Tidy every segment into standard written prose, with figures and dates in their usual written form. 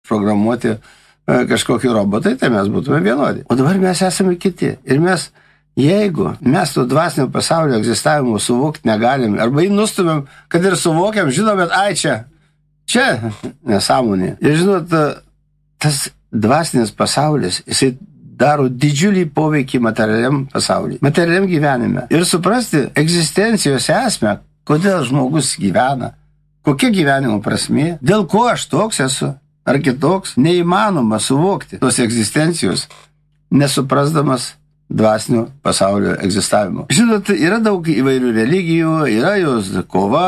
programuoti kažkokį robotai, tai mes būtume vienodi. O dabar mes esame kiti. Ir mes, jeigu mes to dvasinio pasaulio egzistavimo suvokti negalim, arba jį nustumėm, kad ir suvokiam, žinom, bet čia nesąmonė. Ir žinot, tas dvasinis pasaulis, jisai daro didžiulį poveikį materialiam pasauliui, materialiam gyvenime. Ir suprasti egzistencijos esmę, kodėl žmogus gyvena, kokia gyvenimo prasmė, dėl ko aš toks esu, ar kitoks, neįmanoma suvokti tos egzistencijos, nesuprasdamas dvasinio pasaulio egzistavimo. Žinot, yra daug įvairių religijų, yra jos kova,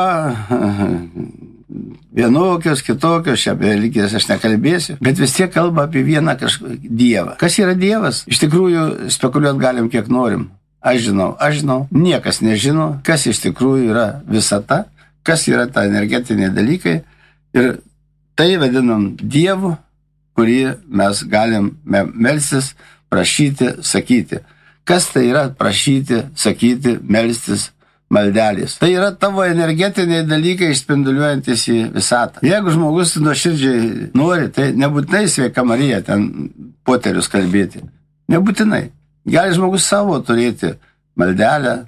vienokios, kitokios, čia apie religijas aš nekalbėsiu, bet vis tiek kalba apie vieną Dievą. Kas yra Dievas? Iš tikrųjų, spekuliuoti galim kiek norim. Aš žinau, niekas nežino, kas iš tikrųjų yra visata, kas yra ta energetiniai dalykai. Ir tai vadinam Dievu, kurį mes galim melstis, prašyti, sakyti. Kas tai yra prašyti, sakyti, melstis, maldelės? Tai yra tavo energetiniai dalykai išspinduliuojantis į visatą. Jeigu žmogus nuoširdžiai nori, tai nebūtinai Sveika Marija ten poterius kalbėti. Nebūtinai. Gali žmogus savo turėti maldelę,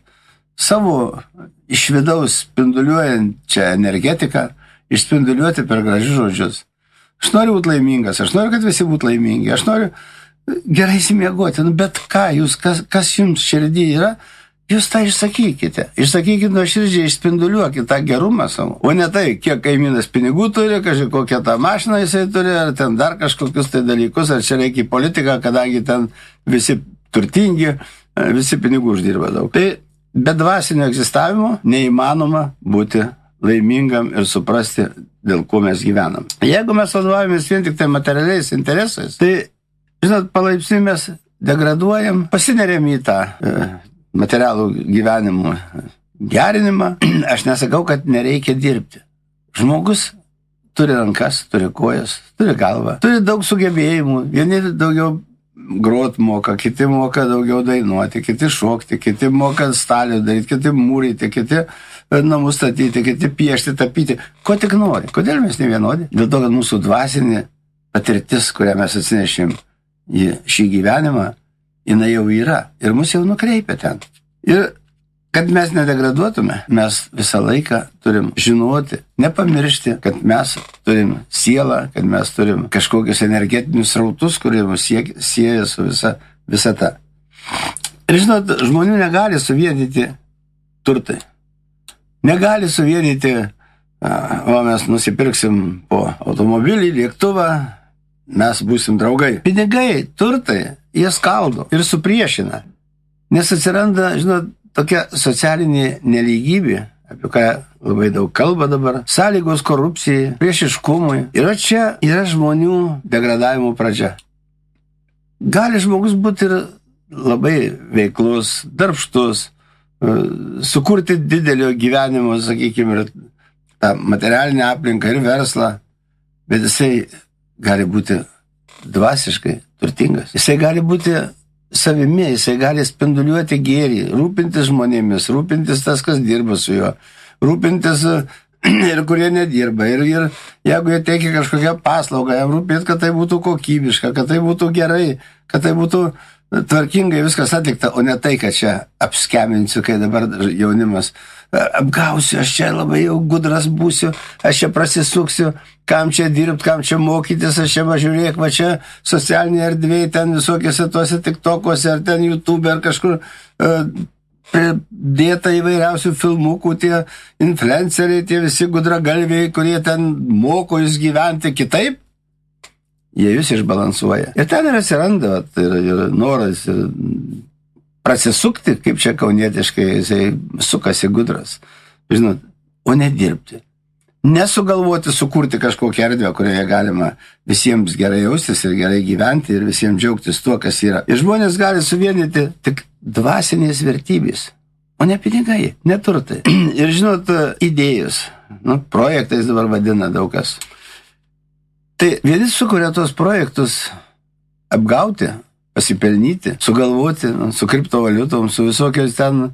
savo iš vidaus spinduliuojančią energetiką, išspinduliuoti per gražius žodžius. Aš noriu būti laimingas, aš noriu, kad visi būtų laimingi, aš noriu gerai įsimiegoti, bet ką jūs, kas jums širdį yra, jūs tą išsakykite. Išsakykite nuoširdžiai, išspinduliuokite tą gerumą savo. O ne tai, kiek kaimynas pinigų turi, kokią tą mašiną jisai turi, ar ten dar kažkokius tai dalykus, ar čia reikia politiką, kadangi ten visi turtingi, visi pinigų uždirba daug. Tai be dvasinio egzistavimo neįmanoma būti laimingam ir suprasti, dėl ko mes gyvenam. Jeigu mes vadovavomės vien tik tai materialiais interesais, tai, žinot, palaipsniui mes degraduojam, pasineriam į tą materialų gyvenimų gerinimą. Aš nesakau, kad nereikia dirbti. Žmogus turi rankas, turi kojas, turi galvą, turi daug sugebėjimų. Vieni daugiau grot moka, kiti moka daugiau dainuoti, kiti šokti, kiti moka stalių daryti, kiti mūryti, kiti namus statyti, kiti piešti, tapyti. Ko tik nori. Kodėl mes ne vienodi? Dėl to, kad mūsų dvasinė patirtis, kurią mes atsinešim į šį gyvenimą, jinai jau yra ir mus jau nukreipia ten. Ir kad mes nedegraduotume, mes visą laiką turim žinoti, nepamiršti, kad mes turim sielą, kad mes turim kažkokius energetinius srautus, kurie mus sieja su visata. Ir žinot, žmonių negali suvienyti turtai. Negali suvienyti, mes nusipirksim po automobilį, lėktuvą, mes būsim draugai. Pinigai, turtai, jie skaldo ir supriešina. Nes atsiranda, žinot, tokia socialinė nelygybė, apie ką labai daug kalba dabar, sąlygos korupcijai, priešiškumui. Ir čia yra žmonių degradavimo pradžia. Gali žmogus būti ir labai veiklus, darbštus, sukurti didelio gyvenimo, sakykime, ir tą materialinę aplinką ir verslą, bet jisai gali būti dvasiškai turtingas. Jisai gali būti savimi, jisai gali spinduliuoti gėrį, rūpintis žmonėmis, rūpintis tas, kas dirba su juo, rūpintis ir kurie nedirba. Ir jeigu jie teikia kažkokią paslaugą, jam rūpėti, kad tai būtų kokybiška, kad tai būtų gerai, kad tai būtų tvarkingai viskas atlikta, o ne tai, kad čia apskeminsiu, kai dabar jaunimas apgausiu, aš čia labai jau gudras būsiu, aš čia prasisuksiu, kam čia dirbti, kam čia mokytis, aš čia važiuojėk, va čia socialinė erdvėje, ten visokiose tuose TikTokuose, ar ten YouTube, ar kažkur pridėta įvairiausių filmukų, tie influenceriai, tie visi gudragalviai, kurie ten moko jūs gyventi kitaip, jie jūs išbalansuoja. Ir ten ir atsiranda ir noras ir prasisukti, kaip čia kaunietiškai, jisai sukasi gudras. Žinot, o nedirbti. Nesugalvoti, sukurti kažkokią erdvę, kurioje galima visiems gerai jaustis ir gerai gyventi ir visiems džiaugtis tuo, kas yra. Ir žmonės gali suvienyti tik dvasinės vertybės, o ne pinigai, ne turtai. Ir žinot, idėjos, projektais dabar vadina daug kas. Tai vieni sukuria tos projektus apgauti, pasipelnyti, sugalvoti su kriptovaliutom, su visokiais ten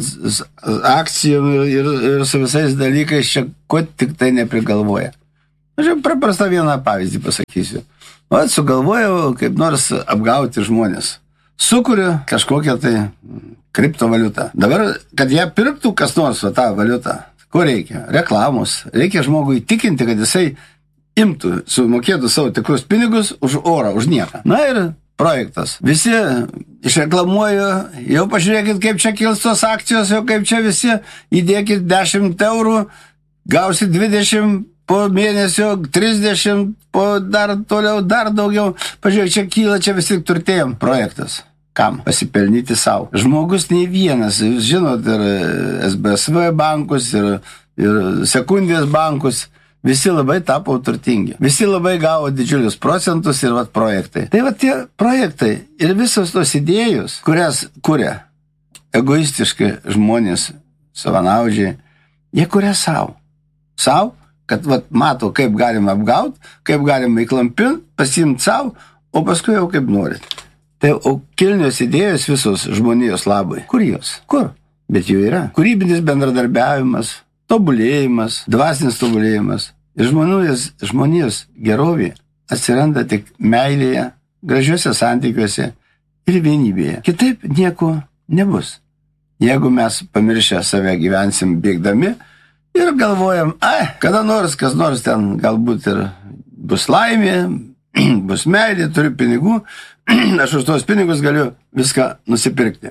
akcijom ir su visais dalykais, čia ko tik tai neprigalvoja. Aš jau paprastą vieną pavyzdį pasakysiu. O sugalvojau kaip nors apgauti žmonės. Sukuriu kažkokią tai kriptovaliutą. Dabar, kad ją pirktų kas nors tą valiutą, ko reikia? Reklamos. Reikia žmogui įtikinti, kad jisai imtų, sumokėtų savo tikrus pinigus už orą, už nieką. Na ir projektas. Visi išreklamuoju, jau pažiūrėkit, kaip čia kils tos akcijos, jau kaip čia visi įdėkit 10 eurų, gausit 20 po mėnesio, 30, po dar toliau, dar daugiau. Pažiūrėk, čia kyla, čia visi turtėjom projektas. Kam? Pasipelnyti savo. Žmogus nei vienas, jūs žinot, ir SBSV bankus, ir sekundės bankus, visi labai tapo turtingi. Visi labai gavo didžiulius procentus ir vat projektai. Tai vat tie projektai ir visos tos idėjos, kurias kuria egoistiškai žmonės, savanaudžiai, jie kuria savo. Savo, kad vat mato, kaip galima apgauti, kaip galima įklampinti, pasiimti savo, o paskui jau kaip norit. Tai o kilnios idėjos visos žmonijos labai. Kur jos? Kur? Bet jų yra. Kūrybinis bendradarbiavimas, tobulėjimas, dvasinis tobulėjimas. Ir žmonijos gerovė atsiranda tik meilėje, gražiuose santykiuose ir vienybėje. Kitaip nieko nebus. Jeigu mes pamiršę save gyvensim bėgdami ir galvojam, kada nors, kas nors ten galbūt ir bus laimė, bus meilė, turiu pinigų, aš už tos pinigus galiu viską nusipirkti.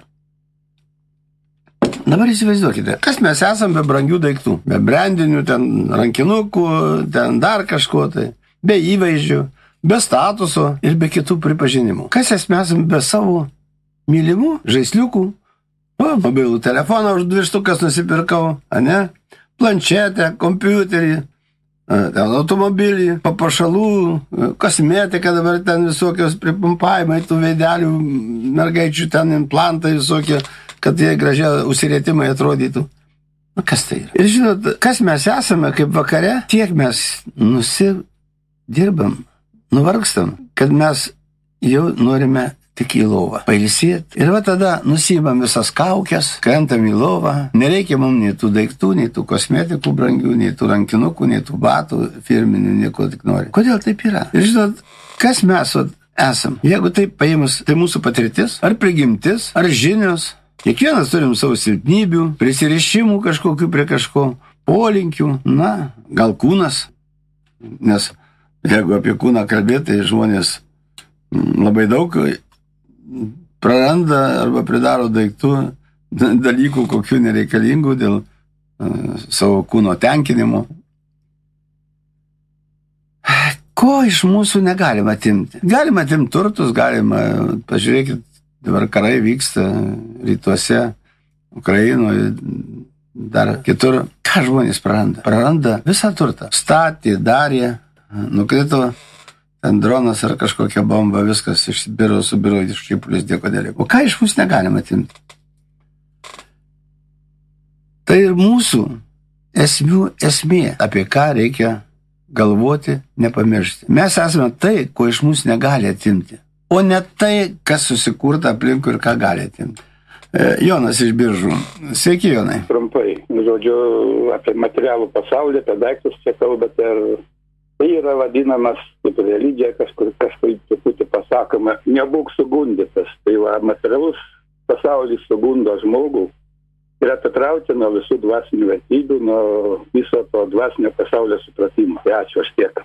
Dabar įsivaizduokite, kas mes esam be brangių daiktų, be brandinių, ten rankinukų, ten dar kažko tai, be įvaizdžių, be statuso ir be kitų pripažinimų. Kas mes esam be savo mylimų žaisliukų, mobilų telefoną už 2 štukas nusipirkau, ane? Planšetę, kompiuterį, ten automobilį, papuošalų, kosmetiką, dabar ten visokios pripumpavimai, tų veidelių, mergaičių ten implantai visokie, kad jie gražiai užsirėtimai atrodytų. Kas tai yra? Ir žinot, kas mes esame kaip vakare, tiek mes nusidirbam, nuvargstam, kad mes jau norime tik į lovą pailsėti. Ir va tada nusiimam visas kaukės, krentam į lovą. Nereikia mums nei tų daiktų, nei tų kosmetikų brangių, nei tų rankinukų, nei tų batų firminių, nieko tik nori. Kodėl taip yra? Ir žinot, kas mes esam? Jeigu taip paėmus, tai mūsų patirtis, ar prigimtis, ar žinios. Kiekvienas turim savo silpnybių, prisirišimų kažkokių prie kažko, polinkių, na, gal kūnas. Nes jeigu apie kūną kalbėti, tai žmonės labai daug praranda arba pridaro daiktų, dalykų kokių nereikalingų dėl savo kūno tenkinimo. Ko iš mūsų negalima atimti? Galima atimti turtus, galima, pažiūrėkit, dabar karai vyksta rytuose, Ukrainoje, dar kitur. Ką žmonės praranda? Praranda visą turtą. Statė, darė, nukrito ten dronas ar kažkokia bomba, viskas išsibiro, subiro iš šipulius dėkodėlį. O ką iš mūsų negalima atimti? Tai ir mūsų esmė, apie ką reikia galvoti, nepamiršti. Mes esame tai, ko iš mūsų negali atimti, o ne tai, kas susikurta aplinkui ir ką gali atimti. Jonas iš Biržų. Sveiki, Jonai. Trumpai, žodžiu, apie materialų pasaulį, apie daiktus čia kalbate, tai yra vadinamas kaip religija, kažkur truputį pasakoma, nebūk sugundytas. Tai va, materialus pasaulis sugundo žmogų ir atitraukia nuo visų dvasinių vertybių, nuo viso to dvasinio pasaulio supratimo. Tai ačiū, aš tiek.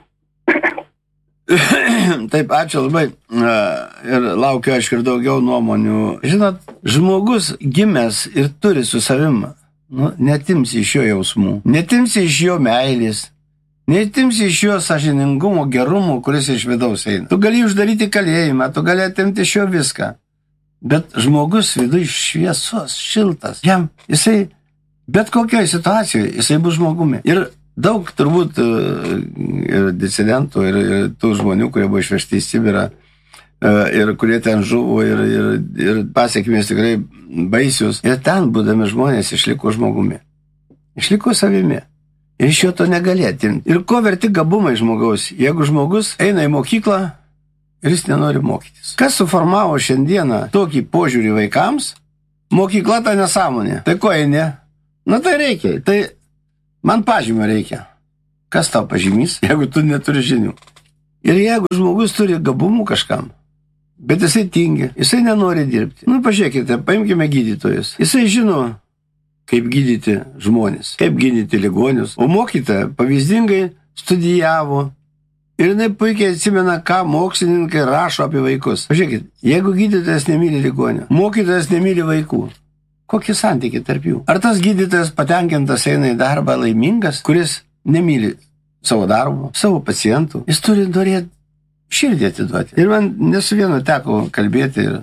Taip, ačiū labai. Ir laukiu, aišku, ir daugiau nuomonių. Žinot, žmogus gimęs ir turi su savim, netimsi iš jo jausmų, netimsi iš jo meilės, netimsi iš jo sąžiningumo, gerumo, kuris iš vidaus eina. Tu gali uždaryti kalėjimą, tu gali atimti iš jo viską. Bet žmogus viduje šviesos, šiltas. Jam, jisai, bet kokioje situacijoje, jisai bus žmogumi. Ir daug turbūt ir disidentų, ir tų žmonių, kurie buvo išvežti į Sibirą, ir kurie ten žuvo, ir pasiekmės tikrai baisius. Ir ten, būdami žmonės, išliko žmogumi. Išliko savimi. Ir iš jo to negali atimti. Ir ko verti gabumai žmogaus, jeigu žmogus eina į mokyklą ir jis nenori mokytis. Kas suformavo šiandieną tokį požiūrį vaikams? Mokykla ta nesąmonė. Tai ko eini? Na tai reikia. Tai man pažymio reikia. Kas tau pažymys, jeigu tu neturi žinių? Ir jeigu žmogus turi gabumų kažkam, bet jisai tingi, jisai nenori dirbti. Pažiūrėkite, paimkime gydytojus. Jisai žino, kaip gydyti žmonės, kaip gydyti ligonius. O mokytoja pavyzdingai studijavo ir jinai puikiai atsimena, ką mokslininkai rašo apie vaikus. Pažiūrėkit, jeigu gydytojas nemyli ligonio, mokytojas nemyli vaikų, kokie santykiai tarp jų? Ar tas gydytojas patenkintas eina į darbą laimingas, kuris nemyli savo darbo, savo pacientų? Jis turi norėti širdį atiduoti. Ir man nesu vienu teko kalbėti ir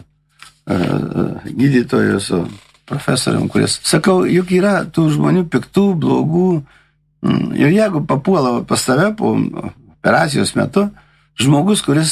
gydytojų su profesorium, kuris, sakau, juk yra tų žmonių piktų, blogų, ir jeigu papuola pas tave po operacijos metu, žmogus, kuris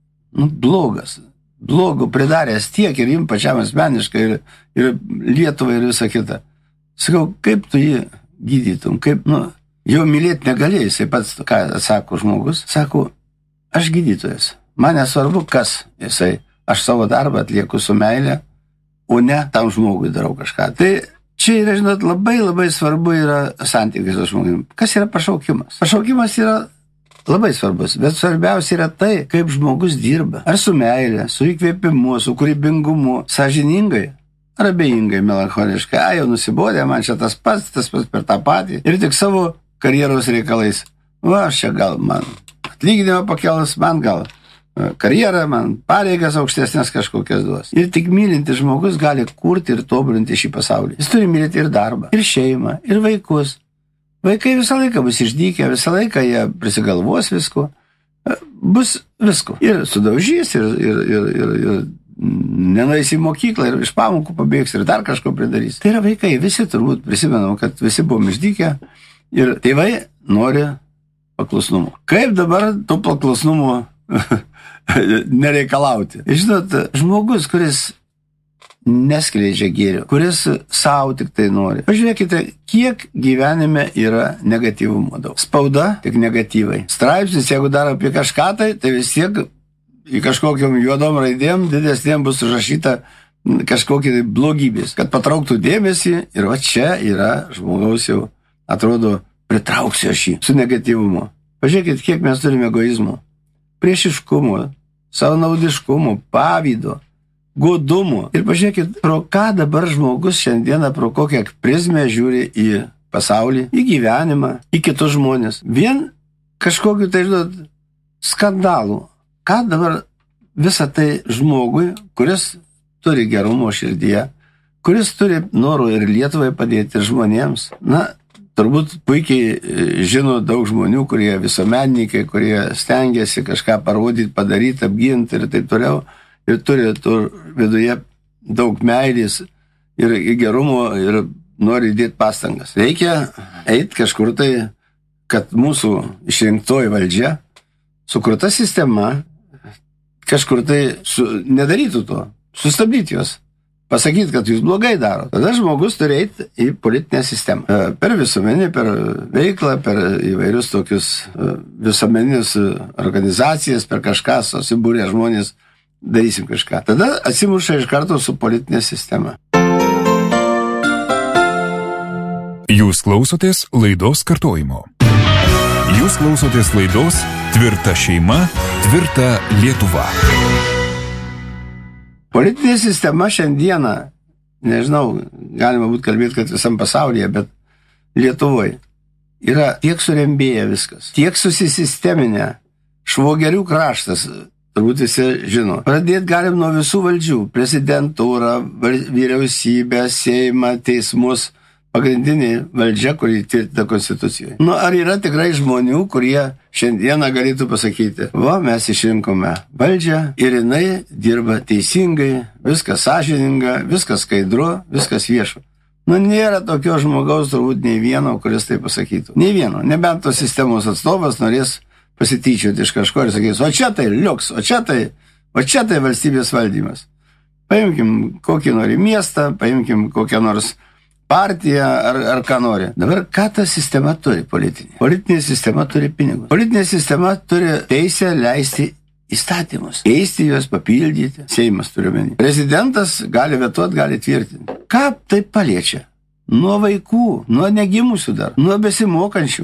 blogas, blogo pridaręs tiek ir jums pačiam asmeniškai, ir Lietuvai, ir visa kita. Sakau, kaip tu jį gydytum, kaip, jo mylėti negalėjai, jisai pats, ką atsako žmogus, sako, aš gydytojas, man nesvarbu, kas jisai, aš savo darbą atlieku su meile, o ne tam žmogui darau kažką. Tai čia yra, žinot, labai labai svarbu yra santykiai su žmogumi. Kas yra pašaukimas? Pašaukimas yra labai svarbus, bet svarbiausia yra tai, kaip žmogus dirba. Ar su meile, su įkvėpimu, su kūrybingumu, sąžiningai, ar abejingai, melancholiškai. Jau nusibodė, man čia tas pats per tą patį. Ir tik savo karjeros reikalais. Aš čia gal man atlyginimą pakelas, man gal karjerą, man pareigas aukštesnės kažkokias duos. Ir tik mylintis žmogus gali kurti ir tobulinti šį pasaulį. Jis turi mylėti ir darbą, ir šeimą, ir vaikus. Vaikai visą laiką bus išdykę, visą laiką jie prisigalvos visko, bus visko. Ir sudaužys, ir nenueis į mokyklą, ir iš pamokų pabėgs, ir dar kažko pridarys. Tai yra vaikai, visi turbūt prisimenam, kad visi buvom išdykę, ir tėvai nori paklusnumo. Kaip dabar to paklusnumo nereikalauti? Žinot, žmogus, kuris neskleidžia gėrio, kuris savo tik tai nori. Pažiūrėkite, kiek gyvenime yra negatyvumo daug. Spauda tik negatyvai. Straipsnis, jeigu dar apie kažką, tai vis tiek į kažkokiam juodom raidėm didesnėm bus užrašyta kažkokie blogybės, kad patrauktų dėmesį, ir va čia yra žmogaus jau, atrodo, pritrauksiu šį su negatyvumu. Pažiūrėkit, kiek mes turime egoizmo, priešiškumo, savanaudiškumo, pavydo, godumo. Ir pažiūrėkit, pro ką dabar žmogus šiandieną, pro kokią prizmę žiūri į pasaulį, į gyvenimą, į kitus žmonės. Vien kažkokiu, tai žinot, skandalų. Ką dabar visą tai žmogui, kuris turi gerumo širdyje, kuris turi norų ir Lietuvai padėti, ir žmonėms. Turbūt puikiai žino daug žmonių, kurie visuomenininkai, kurie stengiasi kažką parodyti, padaryti, apginti ir taip toliau. Ir turi viduje daug meilės ir gerumo ir nori dėti pastangas. Reikia eiti kažkur tai, kad mūsų išrinktoji valdžia, sukurta sistema, kažkur tai nedarytų to, sustabdyti juos. Pasakyti, kad jūs blogai daro. Tada žmogus turi eiti į politinę sistemą. Per visuomenį, per veiklą, per įvairius tokius visuomeninius organizacijas, per kažką susibūrę žmonės, darysim kažką. Tada atsimuša iš karto su politinė sistema. Jūs klausotės laidos kartojimo. Jūs klausotės laidos Tvirta šeima, tvirta Lietuva. Politinė sistema šiandieną, nežinau, galima būtų kalbėti, kad visam pasaulyje, bet Lietuvoje yra tiek surembėję viskas, tiek susisisteminę, švogerių kraštas, turbūt visi žino. Pradėti galim nuo visų valdžių, prezidentūrą, vyriausybę, Seimą, teismus, pagrindinė valdžia, kuri tvirtina Konstitucijoje. Ar yra tikrai žmonių, kurie šiandieną galėtų pasakyti, mes išrinkome valdžią ir jinai dirba teisingai, viskas sąžininga, viskas skaidru, viskas viešu. Nėra tokio žmogaus turbūt nei vieno, kuris tai pasakytų. Nei vieno. Nebent tos sistemos atstovas norės pasityčioti iš kažko ir sakys, o čia tai liuks, o čia tai valstybės valdymas. Paimkim kokį nori miestą, paimkim kokią nors partiją ar ką nori. Dabar ką ta sistema turi politinė? Politinė sistema turi pinigus. Politinė sistema turi teisę leisti įstatymus, keisti juos, papildyti. Seimas turi omeny. Prezidentas gali vetuoti, gali tvirtinti. Ką tai paliečia? Nuo vaikų, nuo negimusių dar, nuo besimokančių.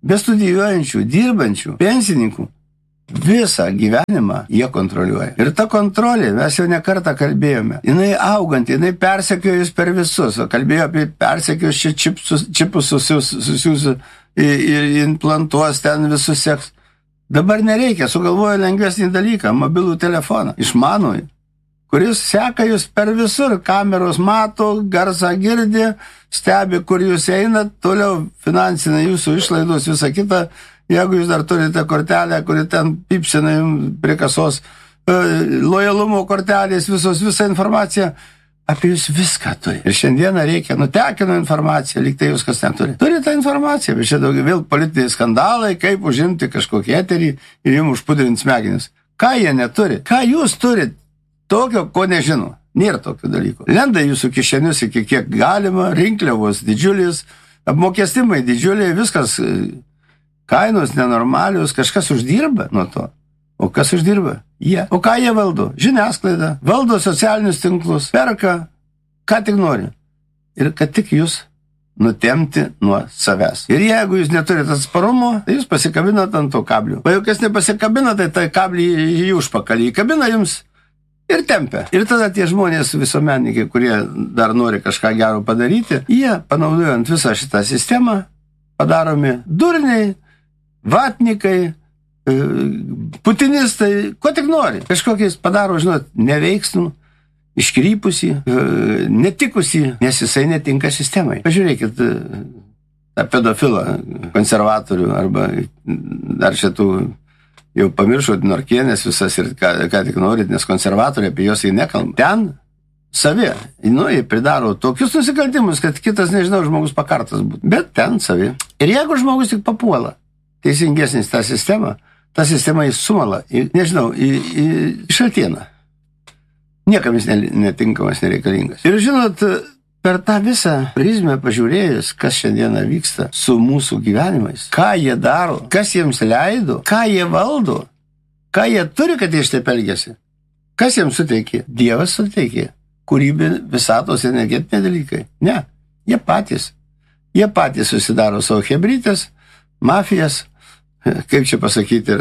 bestudijuojančių, dirbančių, pensininkų. Visą gyvenimą jie kontroliuoja. Ir ta kontrolė, mes jau ne kartą kalbėjome, jinai augant, jinai persekiojus per visus. Kalbėjo apie persekiojus čia čipus susiūsiu ir implantuos ten visus seks. Dabar nereikia, sugalvojo lengvesnį dalyką, mobilų telefoną, išmanųjį, kuris seka jūs per visur, kameros mato, garsą girdi, stebi, kur jūs einat, toliau finansinė jūsų išlaidos, visą kitą. Jeigu jūs dar turite kortelę, kuri ten pipsina jums prie kasos, lojalumo kortelės, visa informacija, apie jūs viską turi. Ir šiandieną reikia, nutekino informaciją, lyg tai jūs kas ten turi. Turi tą informaciją, bet čia daugiau vėl politiniai skandalai, kaip užimti kažkokį eterį ir jums užpudrinti smegenis. Ką jie neturi? Ką jūs turit tokio, ko nežino? Nėra tokio dalyko. Lenda jūsų kišenius iki kiek galima, rinkliavos didžiulis, apmokestimai didžiuliai, viskas... Kainos nenormalios, kažkas uždirba nuo to. O kas uždirba? Jie. O ką jie valdo? Žiniasklaida, valdo socialinius tinklus, perka, ką tik nori. Ir kad tik jūs nutemti nuo savęs. Ir jeigu jūs neturite atsparumo, tai jūs pasikabinat ant to kablių. O jau kas nepasikabina, tai kablį į užpakalį įkabina jums ir tempia. Ir tada tie žmonės visuomenininkai, kurie dar nori kažką gero padaryti, jie, panaudojant visą šitą sistemą, padaromi durniai, vatnikai, putinistai, ko tik nori. Kažkokiais padaro, žinot, neveiksnų, iškrypusį, netikusį, nes jisai netinka sistemai. Pažiūrėkit tą pedofilą, konservatorių, arba dar šitų, jau pamiršot Norkienės visas ir ką tik norit, nes konservatoriai apie jos nekalba. Ten savi, jie pridaro tokius nusikaltimus, kad kitas, nežinau, žmogus pakartas būtų. Bet ten savi. Ir jeigu žmogus tik papuola, teisingesnis ta sistema įsumala, nežinau, į šaltieną. Niekam jis netinkamas, nereikalingas. Ir žinot, per tą visą prizmę pažiūrėjus, kas šiandieną vyksta su mūsų gyvenimais, ką jie daro, kas jiems leido, ką jie valdo, ką jie turi, kad jie šitaip elgiasi, kas jiems suteikė? Dievas suteikė. Kūrybė, visatos energetiniai dalykai. Ne, jie patys susidaro savo hebrytės, mafijas, kaip čia pasakyti,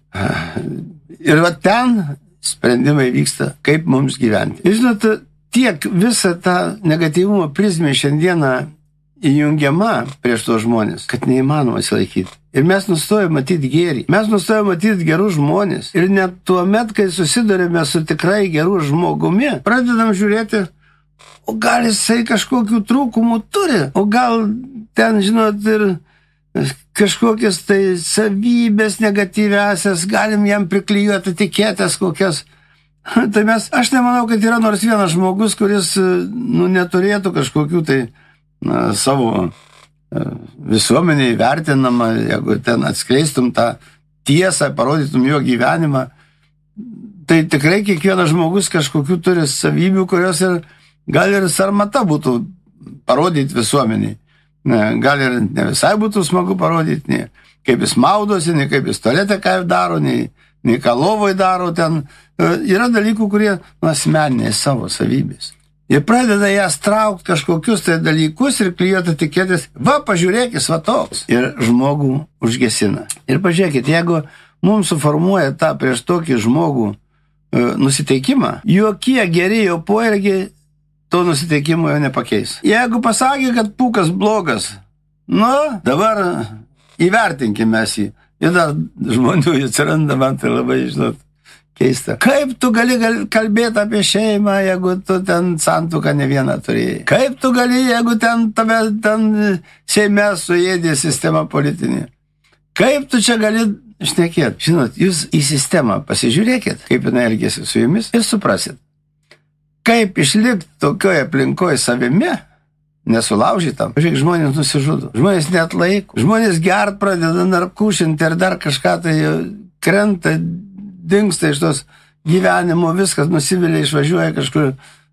ir va ten sprendimai vyksta, kaip mums gyventi. Ir žinot, tiek visą tą negatyvumo prizmę šiandieną įjungiama prieš tos žmonės, kad neįmanoma atsilaikyti. Ir mes nustojame matyti gėrį. Mes nustojame matyti gerus žmonės. Ir net tuo met, kai susidurime su tikrai gerų žmogumi, pradedam žiūrėti, o gal jisai kažkokių trūkumų turi, o gal ten, žinot, ir kažkokias tai savybės negatyviasias, galim jam priklijuoti etiketės kokias. Tai aš nemanau, kad yra nors vienas žmogus, kuris neturėtų kažkokių tai savo visuomeniai vertinamą, jeigu ten atskleistum tą tiesą, parodytum jo gyvenimą, tai tikrai kiekvienas žmogus kažkokių turi savybių, kurios ir gal ir sarmata būtų parodyti visuomeniai. Gal ir ne visai būtų smagu parodyti, nei kaip jis maudosi, nei kaip jis tualete ką daro, nei ką lovoj daro ten. Yra dalykų, kurie asmeniniai savo savybės. Ir pradeda jas traukti kažkokius tai dalykus ir klijuoti etiketės. Va, pažiūrėkis, va toks. Ir žmogų užgesina. Ir pažiūrėkit, jeigu mums suformuoja tą prieš tokį žmogų nusiteikimą, jokie geri jo poelgiai to nusiteikimo jau nepakeis. Jeigu pasakė, kad Pūkas blogas, dabar įvertinkime jį. Ir dar žmonių atsiranda, man tai labai, žinot, keista. Kaip tu gali kalbėti apie šeimą, jeigu tu ten santuoką ne vieną turėjai? Kaip tu gali, jeigu tave Seime suėdė sistema politinė? Kaip tu čia gali šnekėti? Žinot, jūs į sistemą pasižiūrėkit, kaip jinai elgėsi su jumis ir suprasit. Kaip išlikti tokioje aplinkoje savimi, nesulaužytam. Žiūrėk, žmonės nusižudo. Žmonės net laiko. Žmonės gert pradeda narkušinti ir dar kažką tai krenta, dingsta iš tos gyvenimo, viskas nusivilia, išvažiuoja kažkur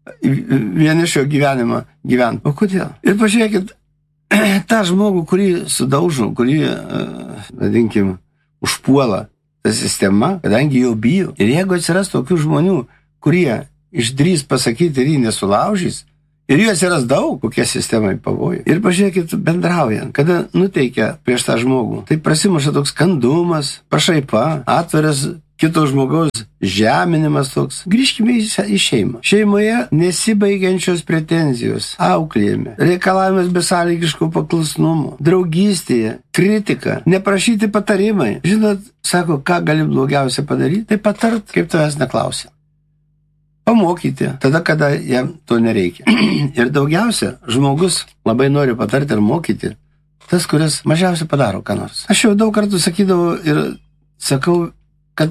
vienišio gyvenimą gyventi. O kodėl? Ir pažiūrėkit, tą žmogų, kurį sudaužo, kurį, vadinkim, užpuola ta sistema, kadangi jau bijo. Ir jeigu atsiras tokių žmonių, kurie išdrys pasakyti ir jį nesulaužys, Ir jų atsiras daug, kokie sistemai pavojai. Ir pažiūrėkit, bendraujant, kada nuteikia prieš tą žmogų, tai prasimuša toks kandumas, pašaipa, atviras kito žmogaus žeminimas toks. Grįžkime į šeimą. Šeimoje nesibaigiančios pretenzijos, auklėjime, reikalavimas besąlygiško paklusnumo, draugystėje, kritika, neprašyti patarimai. Žinot, sako, ką gali blogiausia padaryti, tai patart, kaip tavęs neklausia. Pamokyti, tada, kada jam to nereikia. Ir daugiausia žmogus labai nori patarti ir mokyti tas, kuris mažiausiai padaro ką nors. Aš jau daug kartų sakydavau ir sakau, kad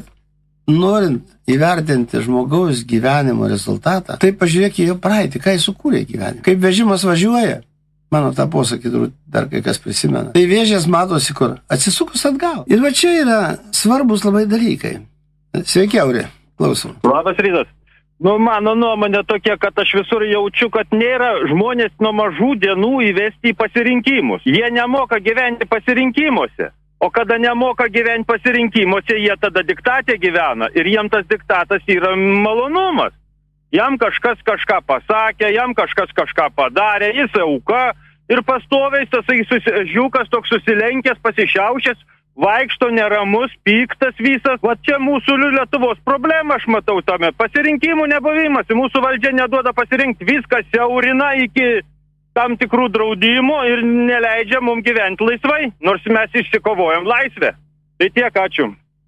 norint įvertinti žmogaus gyvenimo rezultatą, tai pažiūrėk į jo praeitį, ką jis sukūrė gyvenime. Kaip vežimas važiuoja, mano tą posakį dar kai kas prisimena, tai vėžės matosi kur, atsisukus atgal. Ir va čia yra svarbus labai dalykai. Sveiki, Auri, klausom. Labas rytas. Mano nuomonė tokia, kad aš visur jaučiu, kad nėra žmonės nuo mažų dienų įvesti į pasirinkimus. Jie nemoka gyventi pasirinkimuose. O kada nemoka gyventi pasirinkimuose, jie tada diktate gyvena. Ir jiem tas diktatas yra malonumas. Jam kažkas kažką pasakė, jam kažkas kažką padarė, jis auka. Ir pastoviai tasai žiūkas toks susilenkęs, pasišiaušęs, vaikšto neramus, piktas visas. Va čia mūsų Lietuvos problema, aš matau tame. Pasirinkimų nebuvimas. Mūsų valdžia neduoda pasirinkti. Viską siaurina iki tam tikrų draudimų ir neleidžia mums gyventi laisvai, nors mes išsikovojam laisvę. Tai tiek, ačiū.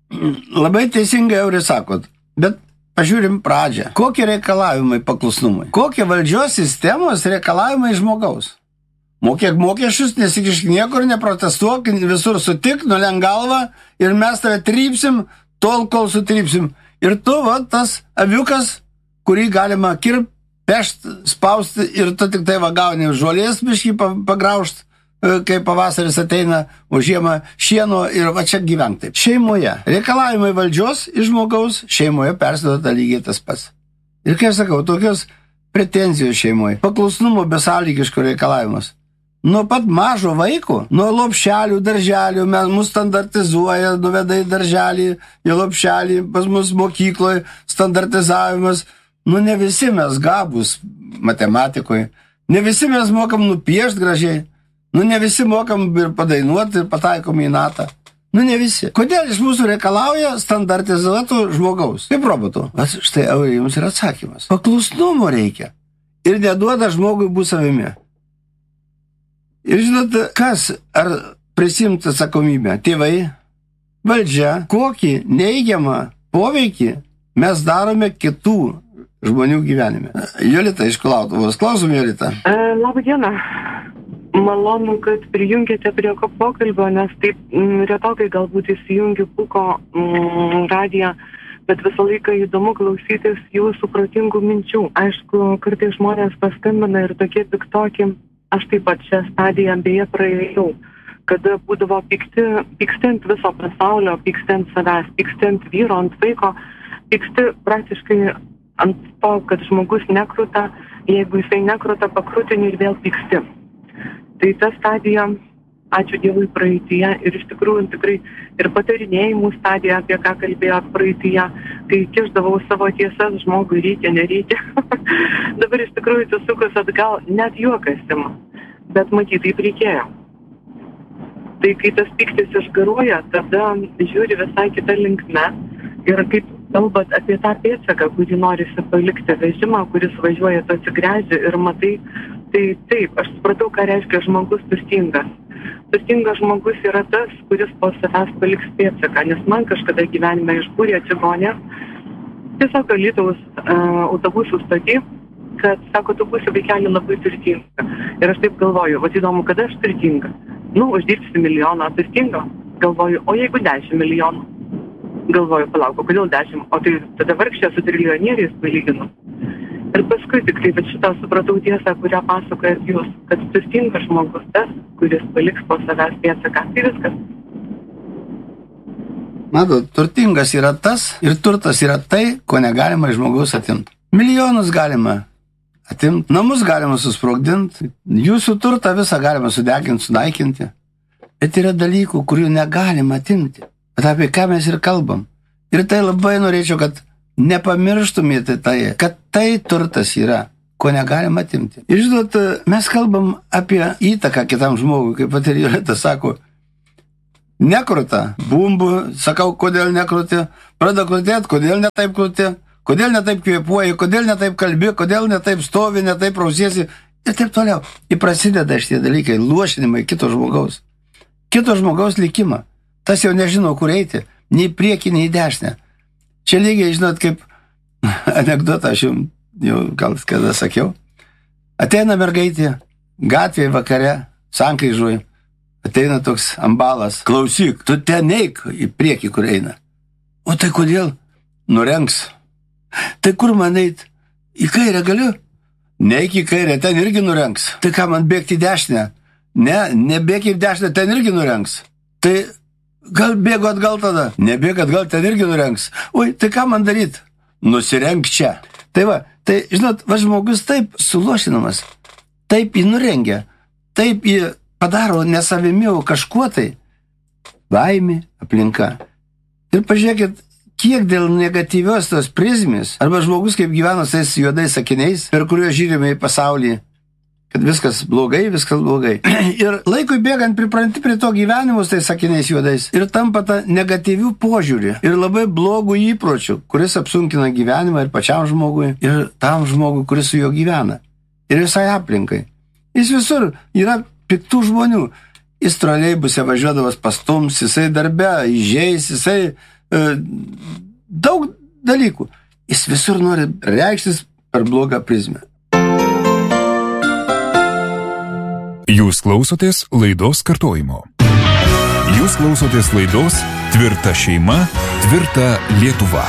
Labai teisingai, Auri, sakot. Bet pažiūrim pradžią. Kokie reikalavimai paklusnumui? Kokie valdžios sistemos reikalavimai žmogaus? Mokėk mokesčius, nesikišk niekur, neprotestuok, visur sutik, nulenk galvą ir mes tave trypsim, tol, kol sutrypsim. Ir tu, va, tas aviukas, kurį galima kirpt, pešt, spausti ir tu tik tai va gauni žolės biškį pagraužt, kai pavasaris ateina, o žiemą šieno ir va čia gyvenk taip. Šeimoje reikalavimai valdžios iš žmogaus, šeimoje persiduoda lygiai tas pats. Ir kaip sakau, tokios pretenzijos šeimoje, paklusnumo besąlygiško reikalavimas. Nuo pat mažo vaiko, nuo lopšelių, darželių, mus standartizuoja, nuveda į darželį, į lopšelį, pas mus mokykloje standartizavimas. Ne visi mes gabūs matematikoje, ne visi mes mokam nupiešti gražiai, ne visi mokam ir padainuoti ir pataikom į natą. Ne visi. Kodėl iš mūsų reikalauja standartizuotų žmogaus? Kaip robotų. Štai, Auri, jums yra atsakymas. Paklusnumo reikia. Ir neduoda žmogui būti savimi. Ir žinot, kas ar prisimti atsakomybę? Tėvai, valdžia, kokį neigiamą poveikį mes darome kitų žmonių gyvenime. Jolita iš Kulautuvos. Klausom, Jolita. Labą dieną. Malonu, kad prijungėte prie pokalbio, nes taip retokai galbūt įsijungiu Puko radiją, bet visą laiką įdomu klausytis jūsų protingų minčių. Aišku, kartais žmonės paskambina ir tokie piktoki. Aš taip pat šią stadiją beje praėjau, kada būdavo pyksti ant viso pasaulio, pyksti ant savęs, pyksti ant vyro, ant vaiko, pyksti praktiškai ant to, kad žmogus nekruta, jeigu jisai nekruta, pakrutini ir vėl pyksti. Tai ta stadija, ačiū Dievui, praeityje ir iš tikrųjų tikrai ir patarinėjimų stadija, apie ką kalbėjot praeityje, kai kišdavau savo tiesas žmogui reikia, nereikia. Dabar iš tikrųjų atsisukus atgal, net juokas ima, bet matyt, taip reikėjo. Tai kai tas pyktis išgaruoja, tada žiūri visai kitą linkme ir kaip kalbat apie tą pėdsaką, kurį norisi palikti vežimą, kuris važiuoja, tu atsigręži ir matai, tai taip, aš supratau, ką reiškia žmogus turtingas. Turtingas žmogus yra tas, kuris po savęs paliks pėdsaką, nes man kažkada gyvenime išbūrė čigonė, tiesiog Alytaus autobusų stoty, kad, sako, tu būsi vaikelį labai turtinga. Ir aš taip galvoju, va įdomu, kada aš turtinga? Uždirbsi milijoną, turtinga? Galvoju, o jeigu 10 milijonų? Galvoju, palauk, kodėl 10? O tai tada vargšė su triljonieriais palyginu. Ir paskui tikrai, bet šitą supratau tiesą, kurią pasakojat jūs, kad turtingas žmogus tas, kuris paliks po savęs pėdsaką. Tai viskas. Matot, turtingas yra tas ir turtas yra tai, ko negalima iš žmogaus atimti. Milijonus galima atimti, namus galima susprogdinti, jūsų turtą visą galima sudeginti, sunaikinti. Bet yra dalykų, kurių negalima atimti. Bet apie ką mes ir kalbam. Ir tai labai norėčiau, kad nepamirštumėte tai, kad tai turtas yra, ko negalim atimti. Ir žinot, mes kalbam apie įtaką kitam žmogui, kaip pat ir Jolita sako, nekruta bumbų, sakau, kodėl nekruti, pradeda krutėti, kodėl netaip krutė, kodėl netaip kvėpuoji, kodėl netaip kalbi, kodėl netaip stovi, netaip rausiesi ir taip toliau. Ir prasideda šitie dalykai, luošinimai kito žmogaus likimą. Tas jau nežino, kur eiti, nei prieki, nei dešinę. Čia lygiai, žinot, kaip anekdotą aš jums jau gal kada sakiau. Ateina mergaitė, gatvėje vakare, sankryžoje, ateina toks ambalas. Klausyk, tu ten eik į priekį, kur eina. O tai kodėl? Nurengs. Tai kur man eit? Į kairę galiu? Neik į kairę, ten irgi nurengs. Tai ką, man bėgti į dešinę? Ne, nebėg į dešinę, ten irgi nurengs. Tai gal bėgu atgal tada? Nebėg atgal, ten irgi nurengs. Oi, tai ką man daryt? Nusirenk čia. Tai va, tai, žinot, žmogus taip suluošinamas, taip jį nurengia, taip jį padaro nesavimi, o kažkuo tai. Baimė, aplinka. Ir pažiūrėkit, kiek dėl negatyvios tos prizmės, arba žmogus kaip gyvena tais juodais sakiniais, per kuriuos žiūrime į pasaulį, kad viskas blogai. Ir laikui bėgant pripranti prie to gyvenimus tais sakiniais juodais ir tampa ta negatyvių požiūrį ir labai blogų įpročių, kuris apsunkina gyvenimą ir pačiam žmogui, ir tam žmogui, kuris su juo gyvena. Ir visai aplinkai. Jis visur yra piktų žmonių. Jis troleibuse važiuodavas pastums, jisai darbe, įžeis, jisai daug dalykų. Jis visur nori reikštis per blogą prizmę. Jūs klausotės laidos kartojimo. Jūs klausotės laidos Tvirta šeima, tvirta Lietuva.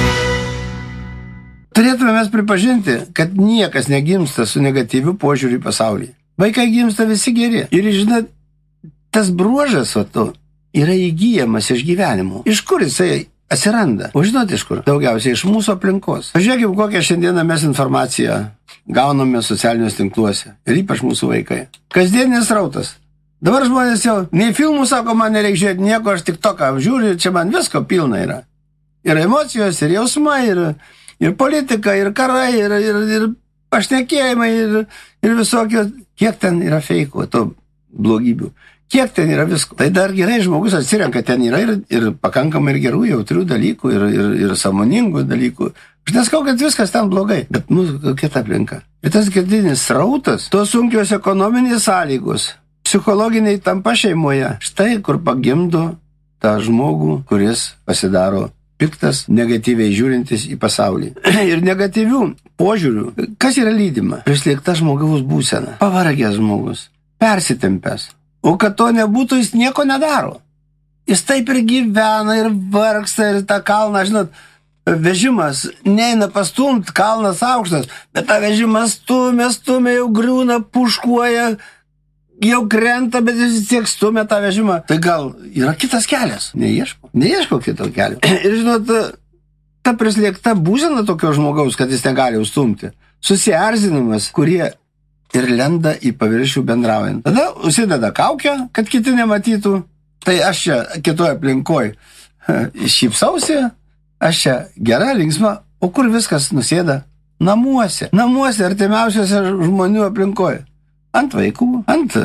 Turėtume mes pripažinti, kad niekas negimsta su negatyviu požiūriu į pasaulį. Vaikai gimsta visi geri. Ir žinot, tas bruožas yra įgyjamas iš gyvenimo. Iš kur jisai atsiranda? O žinot iš kur? Daugiausiai iš mūsų aplinkos. Pažiūrėkime, kokią šiandieną mes informaciją gauname socialiniuose tinkluose. Ir ypač mūsų vaikai. Kasdieninis rautas. Dabar žmonės jau, nei filmų sako, man nereikia žiūrėti nieko, aš tik toką apžiūriu, čia man visko pilna yra. Ir emocijos, ir jausmai, ir politika, ir karai, ir pašnekėjimai, ir visokio. Kiek ten yra feiko, to blogybių. Kiek ten yra visko. Tai dar gerai žmogus atsirenka, ten yra ir pakankamai ir gerų, jautrių dalykų, ir sąmoningų dalykų. Aš neskau, kad viskas ten blogai, bet mūsų kokia ta aplinka. Ir tas girdinis srautas, tos sunkios ekonominės sąlygos, psichologiniai tampa šeimoje. Štai kur pagimdo tą žmogų, kuris pasidaro piktas, negatyviai žiūrintis į pasaulį. Ir negatyvių požiūrių. Kas yra lydima? Prislėgta žmogaus būsena. Pavargęs žmogus. Persitempęs. O kad to nebūtų, jis nieko nedaro. Jis taip ir gyvena, ir vargsta, ir tą kalną, žinot, vežimas neina pastumt, kalnas aukštas, bet tą vežimą stumia, jau griūna, puškuoja, jau krenta, bet jis vis tiek stumia tą vežimą. Tai gal yra kitas kelias? Neieško kito kelio. Ir žinot, ta prislėgta būsena tokio žmogaus, kad jis negali užstumti. Susierzinimas, kurie ir lenda į paviršių bendraujant. Tada užsideda kaukę, kad kiti nematytų. Tai aš čia kitoj aplinkoj šypsausi, aš čia gera, linksma, o kur viskas nusėda? Namuose. Namuose, artimiausiose žmonių aplinkoje. Ant vaikų, ant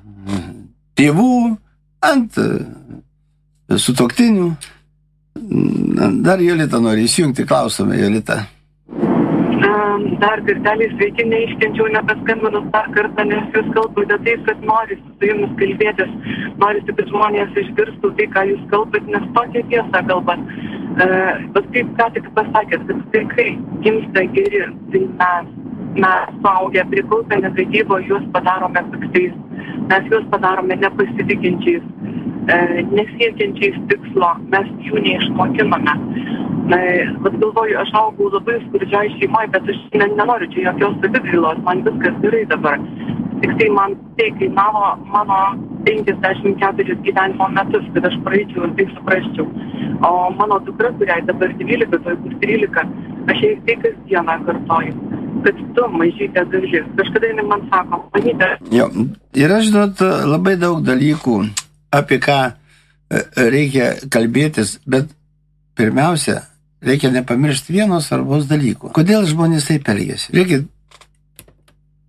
tėvų, ant sutuoktinių. Dar Jolita nori įsijungti, klausome, Jolita. Dar kartelį sveiki, neiškenčiau, nepaskambinus dar kartą, nes jūs kalbate taip, kad norisi su jumis kalbėtis, norisi, kad žmonės išgirstų tai, ką jūs kalbat, nes tokia tiesa kalbat. Bet kaip ką tik pasakėt, kad vaikai gimsta geri, tai mes suaugę prikaupę negatyvo, juos padarome piktais, mes juos padarome nepasitikinčiais, nesiekiančiais tikslo, mes jų neišmokiname. Bet galvoju, aš augau labai skurdžiai šeimoje, bet aš nenoriu čia jokios savigailos, man viskas gerai dabar. Tik tai man tai kainavo mano 54 gyvenimo metus, kad aš praeičiau ir tai suprasčiau. O mano dukra, kuriai dabar 12, tai bus 13, aš jai tai kasdieną kartoju, kad tu mažytė gali. Kažkada jinai man sako, manytė. Jo, yra, žinot, labai daug dalykų, apie ką reikia kalbėtis, bet pirmiausia, reikia nepamiršti vieno svarbos dalyko. Kodėl žmonės taip elgiasi? Reikia,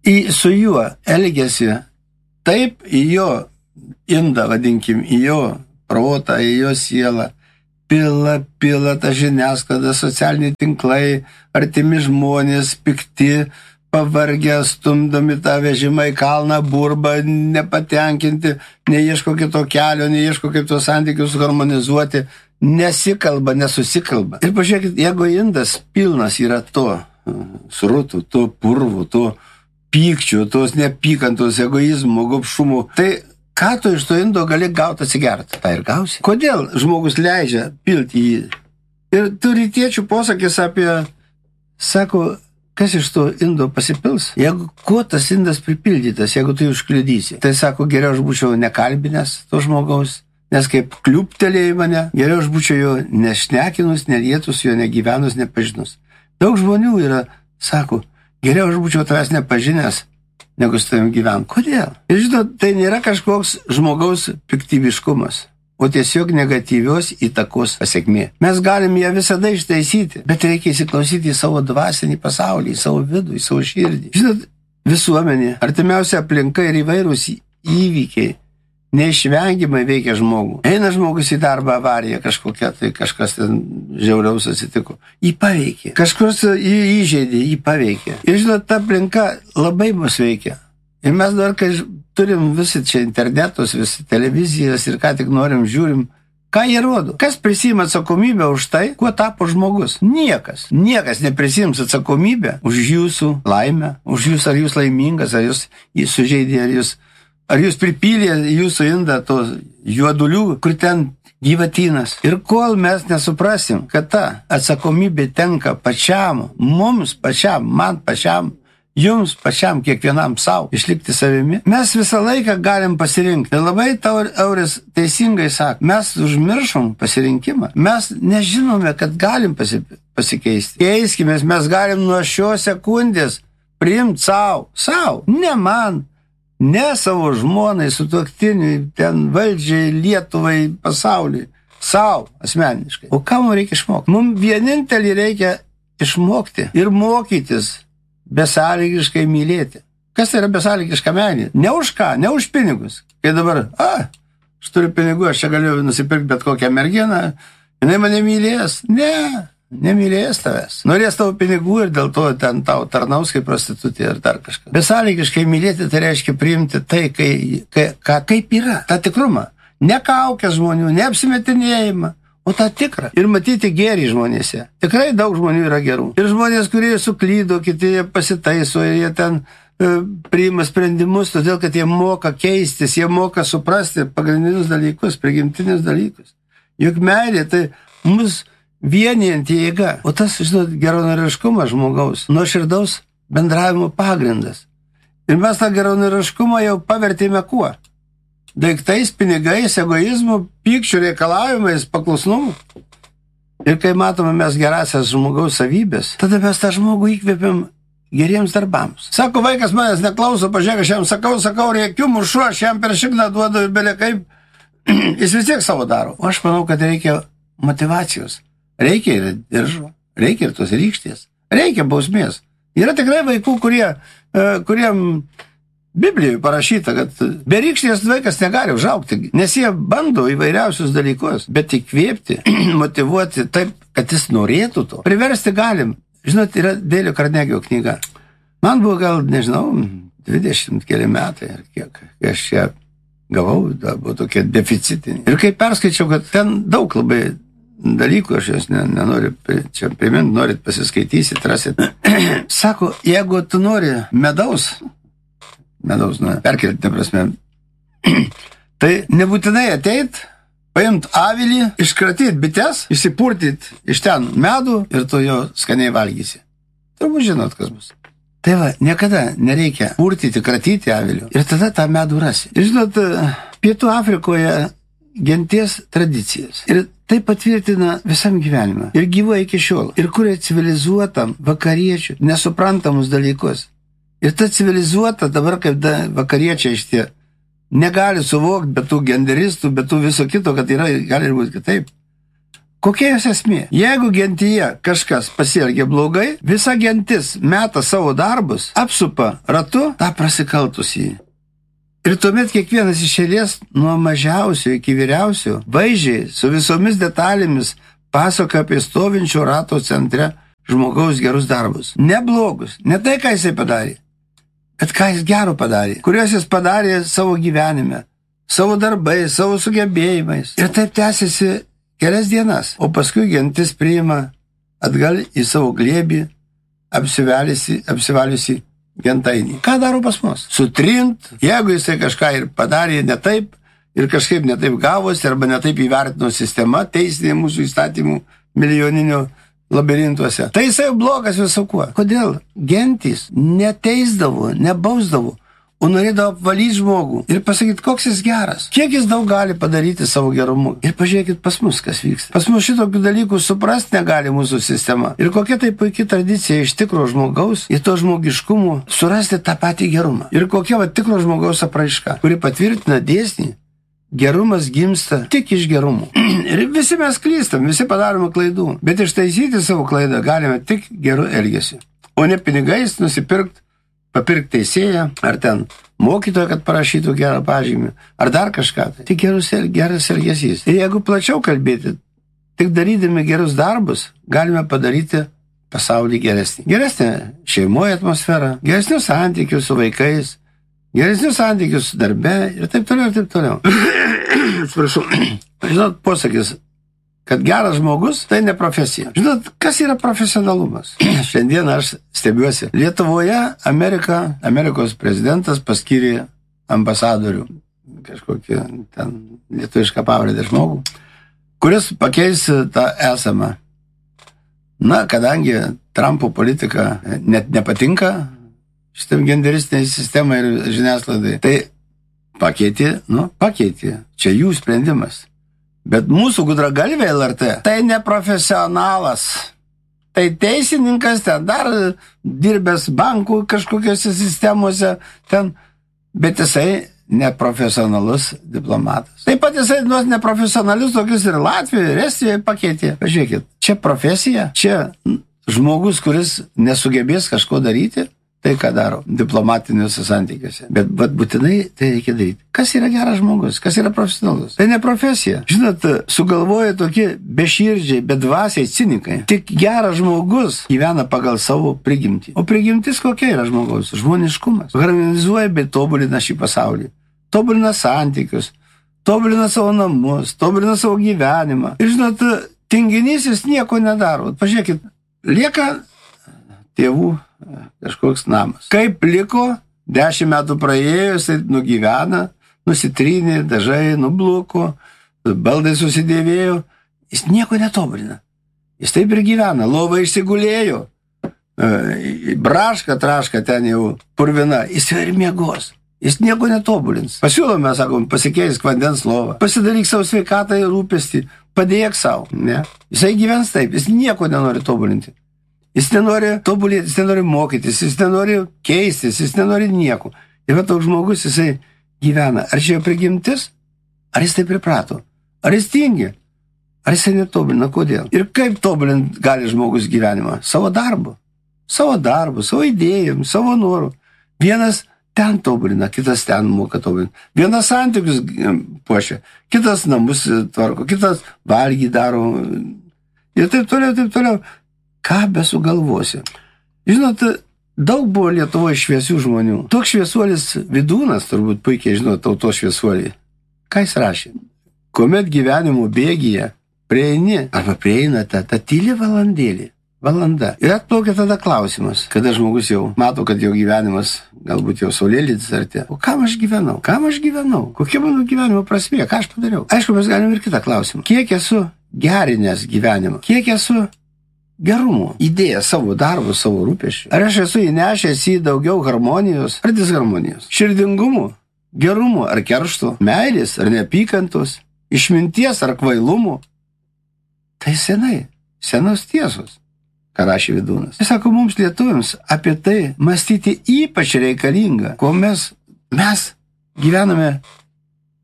su juo elgiasi taip į jo indą, vadinkim, į jo protą, į jo sielą. Pila ta žiniasklaida, socialiniai tinklai, artimi žmonės, pikti, pavargę, stumdomi tą vežimą į kalną, burba, nepatenkinti, neieško kito kelio, neieško kaip tos santykius harmonizuoti, nesikalba, nesusikalba. Ir pažiūrėkit, jeigu indas pilnas yra to srutų, to purvų, to pykčių, tos neapykantos, egoizmų, gobšumų, tai ką tu iš to indo gali gauti atsigerti? Tai ir gausi. Kodėl žmogus leidžia pilti jį? Ir tų rytiečių posakis apie, sako, kas iš to indo pasipils? Jeigu kuo tas indas pripildytas, jeigu tu užkliudysi, tai sako, geriau aš būčiau nekalbinęs to žmogaus, nes kaip kliuptelėjai mane, geriau aš būčiau jo nešnekinus, nelietus, jo negyvenus, nepažinus. Daug žmonių yra, sako, geriau aš būčiau tavęs nepažinęs, negu su tavim gyvent. Kodėl? Ir žinot, tai nėra kažkoks žmogaus piktybiškumas, o tiesiog negatyvios įtakos pasiekmė. Mes galim ją visada ištaisyti, bet reikia įsiklausyti į savo dvasinį pasaulį, į savo vidų, į savo širdį. Žinot, visuomenė, artimiausia aplinka ir įvairūs įvykiai neišvengiamai veikia žmogų. Eina žmogus į darbą, avarija kažkokia, tai kažkas ten žiauriaus atsitiko. Jį paveikė. Kažkurs jį įžeidė, jį paveikė. Ir žinot, ta aplinka labai mus veikia. Ir mes dar, kai turim visi čia internetus, visi televizijas ir ką tik norim, žiūrim, ką jie rodo. Kas prisiima atsakomybę už tai, kuo tapo žmogus? Niekas. Niekas neprisiims atsakomybę už jūsų laimę, už jūs, ar jūs laimingas, ar jūs jį sužeidė, ar jūs pripylė jūsų indą to juodulių, kur ten gyvatynas. Ir kol mes nesuprasim, kad ta atsakomybė tenka pačiam, mums pačiam, man pačiam, jums pačiam, kiekvienam savo, išlikti savimi, mes visą laiką galim pasirinkti. Ir labai Auris teisingai sako, mes užmiršom pasirinkimą. Mes nežinome, kad galim pasikeisti. Keiskimės, mes galim nuo šios sekundės priimti savo, ne man, ne savo žmonai, sutuoktiniui, ten valdžiai, Lietuvai, pasauliui, savo asmeniškai. O ką mums reikia išmokti? Mums vienintelį reikia išmokti ir mokytis besąlygiškai mylėti. Kas tai yra besąlygiška meilė? Ne už ką, ne už pinigus. Kai dabar, aš turiu pinigų, aš čia galiu nusipirkti bet kokią merginą, jinai mane mylės. Ne. Nemylės tavęs. Norės tavo pinigų ir dėl to ten tau tarnaus kaip prostitutė ar dar kažką. Besąlygiškai mylėti tai reiškia priimti tai, kaip yra, tą tikrumą. Ne kaukės žmonių, ne apsimetinėjimą, o tą tikrą. Ir matyti gėrį žmonėse. Tikrai daug žmonių yra gerų. Ir žmonės, kurie suklydo, kiti pasitaiso, jie ten priima sprendimus, todėl kad jie moka keistis, jie moka suprasti pagrindinius dalykus, prigimtinius dalykus. Juk meilė tai mus vienijanti jėga. O tas, žinot, geranoriškumas žmogaus, nuoširdaus bendravimo pagrindas. Ir mes tą geranoriškumą jau pavertėme kuo? Daiktais, pinigais, egoizmu, pykčių reikalavimais, paklusnumu. Ir kai matome mes gerasias žmogaus savybės, tada mes tą žmogų įkvėpiam geriems darbams. Sako, vaikas manęs neklauso, pažiūrėk, aš jam sakau, rėkiu, mušu, aš jam per šikną duodu ir belia kaip, jis vis tiek savo daro. O aš manau, kad reikia motyvacijos. Reikia ir diržo, reikia ir tos rykštės, reikia bausmės. Yra tikrai vaikų, kuriem Biblijoje parašyta, kad be rykštės vaikas negali užaugti, nes jie bando įvairiausius dalykus, bet įkvėpti, motyvuoti taip, kad jis norėtų to. Priversti galim. Žinot, yra Dėlio Karnegio knyga. Man buvo gal, nežinau, 20 keli metai, ar kiek, kai aš ją gavau, buvo tokie deficitiniai. Ir kai perskaičiau, kad ten daug labai dalykų, aš jos nenoriu čia priminti, norit pasiskaitysit, rasit. Sako, jeigu tu nori medaus, perkelti, prasme, tai nebūtinai ateit, paimt avilį, iškratyti bites, išsipurtyti iš ten medų ir tu jo skaniai valgysi. Turbūt žinot, kas bus. Tai va, niekada nereikia purtyti, kratyti avilių ir tada tą medų rasi. Ir žinot, Pietų Afrikoje genties tradicijas. Ir tai patvirtina visam gyvenimą. Ir gyvuoja iki šiol. Ir kuria civilizuotam vakariečių nesuprantamus dalykus. Ir ta civilizuota dabar kaip vakariečiai šitie negali suvokti be tų genderistų, be tų viso kito, kad yra, gali būti kitaip. Kokia jos esmė? Jeigu gentyje kažkas pasielgia blogai, visa gentis meta savo darbus, apsupa ratu tą prasikaltusį. Ir tuomet kiekvienas iš eilės nuo mažiausio iki vyriausio vaizdžiai su visomis detalėmis pasaka apie stovinčio rato centre žmogaus gerus darbus. Ne blogus, ne tai, ką jisai padarė, bet ką jis gero padarė, kuriuos jis padarė savo gyvenime, savo darbais, savo sugebėjimais. Ir taip tęsiasi kelias dienas, o paskui gentis priima atgal į savo glėbį apsivaliusi gentainį. Ką daro pas mus? Sutrint, jeigu jisai kažką ir padarė ne taip, ir kažkaip ne taip gavosi, arba ne taip įvertino sistema, teisinė mūsų įstatymų milijoninio labirintuose. Tai jisai blogas visokuo. Kodėl? Gentys neteisdavo, nebausdavo, o norėdavo apvalyti žmogų ir pasakyti, koks jis geras, kiek jis daug gali padaryti savo gerumu. Ir pažiūrėkit pas mus, kas vyksta. Pas mus šitokių dalykų suprasti negali mūsų sistema. Ir kokia tai puikia tradicija iš tikro žmogaus, į to žmogiškumų surasti tą patį gerumą. Ir kokia tikro žmogaus apraiška, kuri patvirtina dėsnį, gerumas gimsta tik iš gerumų. Ir visi mes klystam, visi padarome klaidų, bet ištaisyti savo klaidą galime tik geru elgesiu, o ne pinigais papirkti teisėją, ar ten mokytoją, kad parašytų gerą pažymį, ar dar kažką. Tik geras elgesys. Ir jeigu plačiau kalbėti, tik darydami gerus darbus, galime padaryti pasaulį geresnį. Geresnę šeimoje atmosferą, geresnius santykius su vaikais, geresnius santykius su darbe ir taip toliau, ir taip toliau. Atsiprašau. Žinot, posakis, kad geras žmogus tai ne profesija. Žinot, kas yra profesionalumas? Šiandien aš stebiuosi. Lietuvoje Amerikos prezidentas paskyrė ambasadorių, kažkokį ten lietuvišką pavardę žmogų, kuris pakeis tą esamą. Na, kadangi Trumpo politika net nepatinka šitam genderistiniai sistemai ir žiniasklaidai, tai pakeitė. Čia jų sprendimas. Bet mūsų gudragalvė LRT tai neprofesionalas. Tai teisininkas, ten dar dirbęs bankų kažkokiose sistemose, ten, bet jisai neprofesionalus diplomatas. Taip pat jisai neprofesionalius tokius ir Latvijoje, ir Estijoje pakeitė. Pažiūrėkit, čia profesija, čia žmogus, kuris nesugebės kažko daryti, tai ką daro diplomatiniuose santykiuose. Bet būtinai tai reikia daryti. Kas yra geras žmogus? Kas yra profesionalus? Tai ne profesija. Žinot, sugalvoja tokie beširdžiai, bedvasiai cinikai. Tik geras žmogus gyvena pagal savo prigimtį. O prigimtis kokia yra žmogaus? Žmoniškumas. Harmonizuoja bei tobulina šį pasaulį. Tobulina santykius, tobulina savo namus, tobulina savo gyvenimą. Ir žinot, tinginys jis nieko nedaro. Pažiūrėkit, lieka tėvų kažkoks namas. Kaip liko, 10 metų praėjo, jisai nugyvena, nusitrynė, dažai nubluko, baldai susidėvėjo, jis nieko netobulina. Jis taip ir gyvena, lova išsigulėjo, braška, traška ten jau purvina, jis ir miegos. Jis nieko netobulins. Pasiūlome, sakom, pasikeisk vandens lovą, pasidaryk savo sveikatą ir rūpestį, padėk savo. Ne? Jisai gyvens taip, jis nieko nenori tobulinti. Jis nenori tobulėti, jis nenori mokytis, jis nenori keistis, jis nenori nieko. Ir va toks žmogus, jisai gyvena. Ar čia jo prigimtis? Ar jis taip priprato? Ar jis tingi? Ar jisai netobulina? Kodėl? Ir kaip tobulint gali žmogus gyvenimą? Savo darbu, savo idėjom, savo noru. Vienas ten tobulina, kitas ten moka tobulinti. Vienas santykius puošia, kitas namus tvarko, kitas valgį daro. Ir taip toliau. Ką besugalvosi. Žinot, daug buvo Lietuvoje šviesių žmonių. Toks šviesuolis Vidūnas, turbūt puikiai žinot, tautos šviesuolį. Ką jis rašė? Kuomet gyvenimo bėgyje prieina ta tyli valanda. Ir atplaukia tada klausimas, kada žmogus jau mato, kad jo gyvenimas galbūt jau saulėlydis artėja. O kam aš gyvenau? Kokia mano gyvenimo prasmė? Ką aš padariau? Aišku, mes galim ir kitą klausimą. Kiek esu gerinęs gyvenimą? Kiek esu gerumo, idėja savo darbo, savo rūpesčių? Ar aš esu įnešęs į daugiau harmonijos ar disharmonijos? Širdingumo, gerumo ar keršto, meilės ar neapykantos, išminties ar kvailumo? Tai senos tiesos, ką rašė Vidūnas. Jis sako, mums lietuviams apie tai mąstyti ypač reikalinga, ko mes gyvename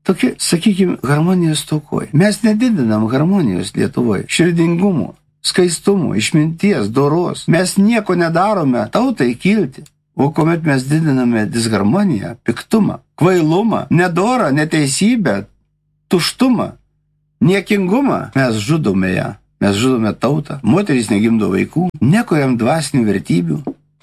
tokie, sakykime, harmonijos stokoj. Mes nedidinam harmonijos Lietuvoje, širdingumo, skaistumo, išminties, doros. Mes nieko nedarome tautai kilti. O kuomet mes didiname disharmoniją, piktumą, kvailumą, nedorą, neteisybę, tuštumą, niekingumą, mes žudome ją. Mes žudome tautą, moterys negimdo vaikų, nekuriam dvasinių vertybių.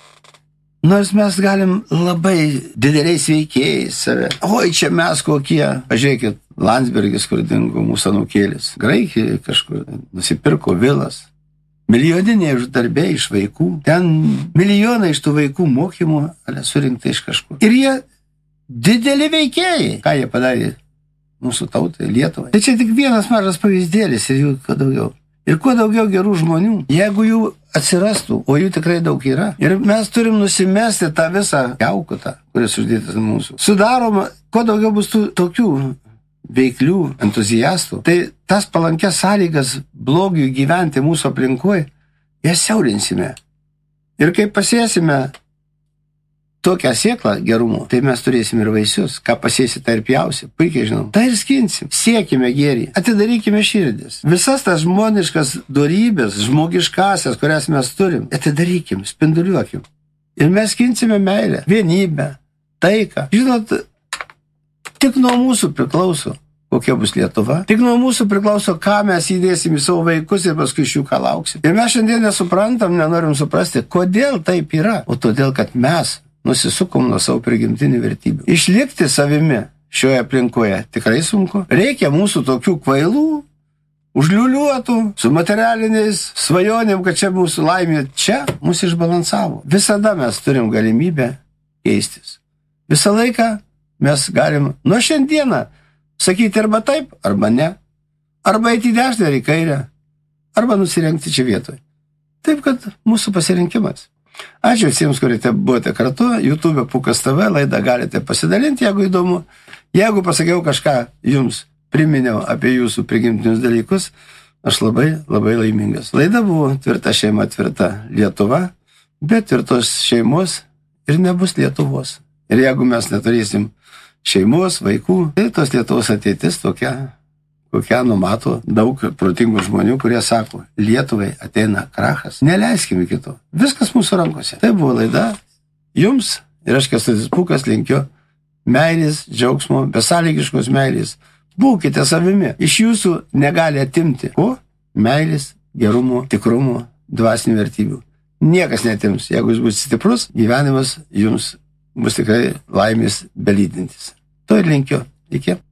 Nors mes galim labai dideliais veikėjais save. Oi, čia mes kokie. Pažiūrėkit, Landsbergis, kur dingo mūsų anūkėlis. Graikijoje kažkur nusipirko vilas. Milijoniniai uždarbiai iš vaikų. Ten milijonai iš tų vaikų mokymų surinkta iš kažkur. Ir jie dideli veikėjai. Ką jie padarė mūsų tautai, Lietuvai? Tai čia tik vienas mažas pavyzdėlis ir jų kuo daugiau. Ir kuo daugiau gerų žmonių, jeigu jų atsirastų, o jų tikrai daug yra. Ir mes turim nusimesti tą visą jaukutą, kuris uždėtas mūsų. Sudaroma, kuo daugiau bus tų tokių veiklių entuziastų, tai tas palankės sąlygas blogiui gyventi mūsų aplinkoje, jas siaurinsime. Ir kai pasėsime tokią sėklą gerumo, tai mes turėsim ir vaisius. Ką pasėsi, tai ir pjausi. Puikiai žinom. Tai ir skinsim. Siekime gėrį. Atidarykime širdis. Visas tas žmoniškas dorybės, žmogiškasias, kurias mes turim, atidarykim, spinduliuokim. Ir mes skinsime meilę, vienybę, taiką. Žinot, tik nuo mūsų priklauso, kokia bus Lietuva. Tik nuo mūsų priklauso, ką mes įdėsim į savo vaikus ir paskui iš jų ką lauksim. Ir mes šiandien nesuprantam, nenorim suprasti, kodėl taip yra. O todėl, kad mes nusisukom nuo savo prigimtinių vertybių. Išlikti savimi šioje aplinkoje tikrai sunku. Reikia mūsų tokių kvailų, užliuliuotų, su materialiniais svajonėm, kad čia mūsų laimė. Čia mūsų išbalansavo. Visada mes turim galimybę keistis. Visą laiką mes galim nuo šiandieną sakyti arba taip, arba ne. Arba eiti į dešinę ar į kairę. Arba nusirengti čia vietoje. Taip, kad mūsų pasirinkimas. Ačiū visiems, kurie buvote kartu. YouTube Pukas TV laidą galite pasidalinti, jeigu įdomu. Jeigu pasakiau kažką jums, priminiau apie jūsų prigimtinius dalykus, aš labai, labai laimingas. Laida buvo Tvirta šeima, tvirta Lietuva, bet tvirtos šeimos ir nebus Lietuvos. Ir jeigu mes neturėsim šeimos, vaikų, tai tos Lietuvos ateitis tokia, kokią numato daug protingų žmonių, kurie sako, Lietuvai ateina krachas, neleiskime kito. Viskas mūsų rankose. Tai buvo laida jums ir aš Kęstutis Pukas linkiu meilės, džiaugsmo, besąlygiškos meilės. Būkite savimi. Iš jūsų negali atimti. O? Meilės, gerumo, tikrumo, dvasinių vertybių. Niekas netims. Jeigu jūs būsite stiprus, gyvenimas jums bus tikrai laimės belydintis. To ir linkiu. Iki.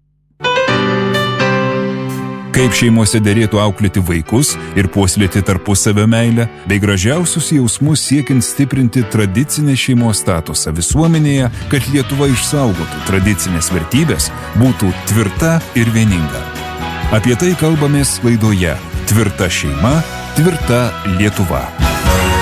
Kaip šeimose derėtų auklėti vaikus ir puoselėti tarpusavio meilę, bei gražiausius jausmus siekiant stiprinti tradicinę šeimos statusą visuomenėje, kad Lietuva išsaugotų tradicinės vertybės, būtų tvirta ir vieninga. Apie tai kalbamės laidoje Tvirta šeima, tvirta Lietuva.